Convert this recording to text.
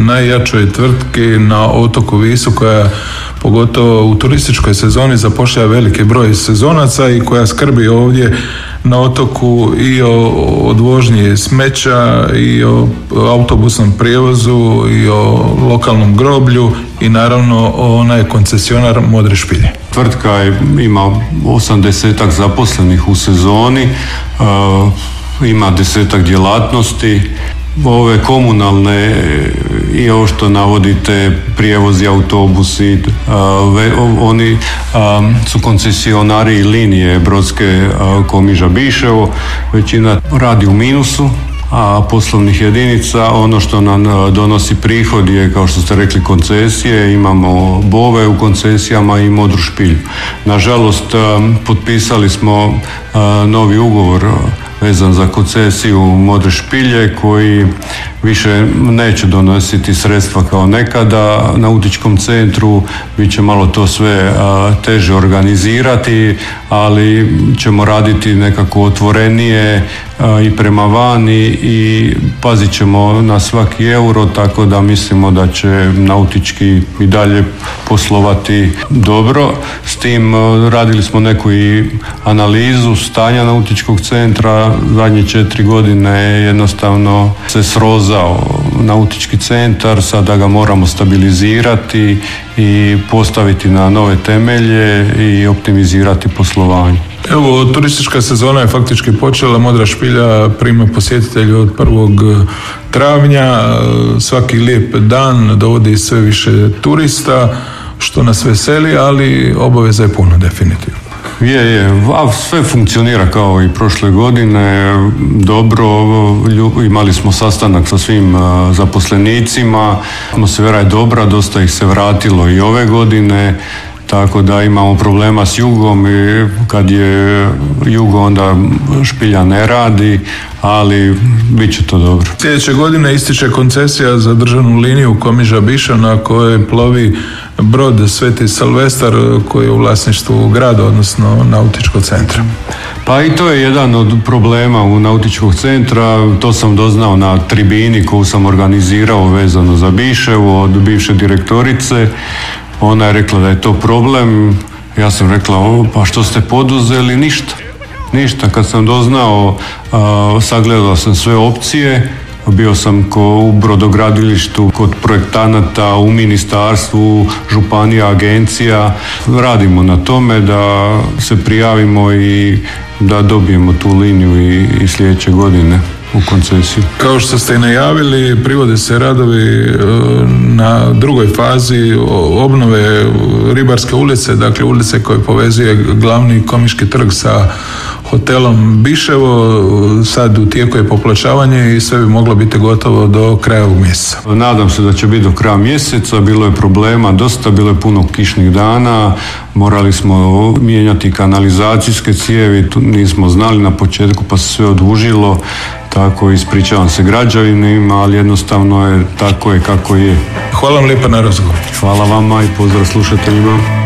najjačoj tvrtki na otoku Visu koja pogotovo u turističkoj sezoni zapošljava veliki broj sezonaca i koja skrbi ovdje na otoku i o odvožnji smeća i o autobusnom prijevozu i o lokalnom groblju i naravno ona je koncesionar Modre špilje. Tvrtka ima 80 zaposlenih u sezoni, ima 10 djelatnosti. Ove komunalne i ovo što navodite, prijevozi, autobusi, oni su koncesionari linije brodske Komiža-Biševo. Većina radi u minusu, a poslovnih jedinica, ono što nam donosi prihod je, kao što ste rekli, koncesije. Imamo Bove u koncesijama i Modru špilju. Nažalost, potpisali smo novi ugovor vezan za koncesiju Modre špilje koji više neće donositi sredstva kao nekada nautičkom centru. Bit će malo to sve teže organizirati, ali ćemo raditi nekako otvorenije i prema vani i pazit ćemo na svaki euro, tako da mislimo da će nautički i dalje poslovati dobro. S tim radili smo neku i analizu stanja nautičkog centra. Zadnje 4 godine jednostavno se srozao nautički centar, sada ga moramo stabilizirati i postaviti na nove temelje i optimizirati poslovanje. Evo, turistička sezona je faktički počela, Modra špilja prima posjetitelje od 1. travnja, svaki lijep dan dovodi sve više turista, što nas veseli, ali obaveza je puno definitivno. A sve funkcionira kao i prošle godine, dobro, imali smo sastanak sa svim zaposlenicima, atmosfera je dobra, dosta ih se vratilo i ove godine, tako da imamo problema s jugom i kad je jugo onda špilja ne radi, ali bit će to dobro. Sljedeće godine ističe koncesija za državnu liniju Komiža-Biševo na kojoj plovi brod Sveti Silvestar koji je u vlasništvu grada, odnosno nautičkog centra. Pa i to je jedan od problema u nautičkog centra. To sam doznao na tribini koju sam organizirao vezano za Biševo od bivše direktorice. Ona je rekla da je to problem. Ja sam rekla, pa što ste poduzeli? Ništa. Kad sam doznao, sagledao sam sve opcije. Bio sam u brodogradilištu, kod projektanata, u ministarstvu, županija, agencija. Radimo na tome da se prijavimo i da dobijemo tu liniju i sljedeće godine u koncesiju. Kao što ste i najavili, privode se radovi na drugoj fazi obnove Ribarske ulice, dakle ulice koje povezuje glavni Komiški trg sa hotelom Biševo. Sad u tijeku je popločavanje i sve bi moglo biti gotovo do kraja ovog mjeseca. Nadam se da će biti do kraja mjeseca. Bilo je problema dosta, bilo je puno kišnih dana, morali smo mijenjati kanalizacijske cijevi, nismo znali na početku pa se sve odužilo, tako ispričavam se građanima, ali jednostavno je tako je kako je. Hvala vam lijepa na razgovor. Hvala vama i pozdrav slušateljima.